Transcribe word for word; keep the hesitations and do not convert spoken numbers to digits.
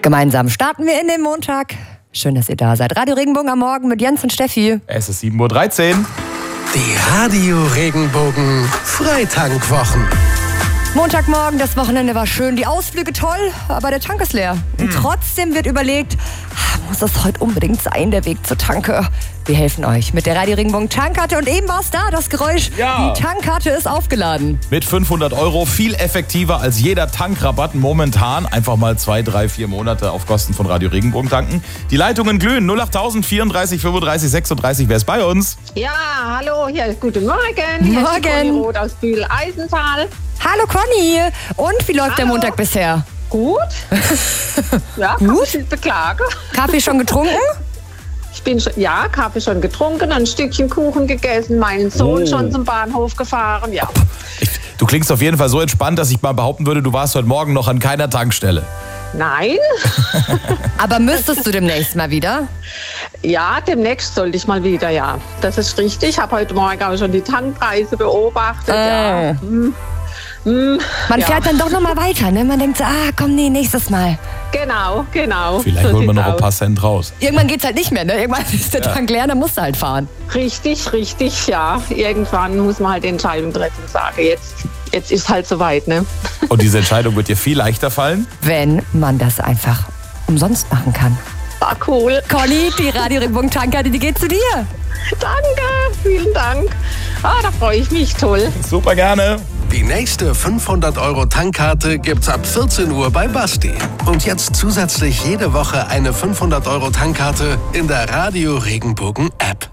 Gemeinsam starten wir in den Montag. Schön, dass ihr da seid. Radio Regenbogen am Morgen mit Jens und Steffi. Es ist sieben Uhr dreizehn. Die Radio Regenbogen Freitankwwochen. Montagmorgen, das Wochenende war schön, die Ausflüge toll, aber der Tank ist leer. Und trotzdem wird überlegt, muss das heute unbedingt sein, der Weg zur Tanke? Wir helfen euch mit der Radio Regenbogen Tankkarte und eben war es da, das Geräusch. Ja. Die Tankkarte ist aufgeladen. Mit fünfhundert Euro, viel effektiver als jeder Tankrabatt momentan. Einfach mal zwei, drei, vier Monate auf Kosten von Radio Regenbogen tanken. Die Leitungen glühen, null achttausend vierunddreißig fünfunddreißig sechsunddreißig. Wer ist bei uns? Ja, hallo, hier, guten Morgen. Hier Morgen. ist die Conny Roth aus Bühl-Eisental. Hallo Conny, und wie läuft der Hallo. Montag bisher? Gut. Ja, kann mich nicht beklagen. Kaffee schon getrunken? Ich bin schon, ja, Kaffee schon getrunken, ein Stückchen Kuchen gegessen, meinen Sohn Oh. schon zum Bahnhof gefahren, ja. Ich, du klingst auf jeden Fall so entspannt, dass ich mal behaupten würde, du warst heute Morgen noch an keiner Tankstelle. Nein? Aber müsstest du demnächst mal wieder? Ja, demnächst sollte ich mal wieder, ja. Das ist richtig. Ich habe heute Morgen auch schon die Tankpreise beobachtet. Äh. Ja. Hm. Hm. Man Ja. fährt dann doch noch mal weiter, ne? Man denkt so, ah, komm, nee, nächstes Mal. Genau, genau. Vielleicht So holen wir sieht's noch ein aus. paar Cent raus. Irgendwann geht's halt nicht mehr, ne? Irgendwann ist der Tank leer, dann musst du halt fahren. Richtig, richtig, ja. Irgendwann muss man halt die Entscheidung treffen und sagen, jetzt, jetzt ist halt soweit, ne? Und diese Entscheidung wird dir viel leichter fallen. Wenn man das einfach umsonst machen kann. War cool. Conny, die Radio Regenbogen Tankkarte, die geht zu dir. Danke, vielen Dank. Ah, da freue ich mich, toll. Super gerne. Die nächste fünfhundert Euro Tankkarte gibt's ab vierzehn Uhr bei Basti. Und jetzt zusätzlich jede Woche eine fünfhundert Euro Tankkarte in der Radio Regenbogen App.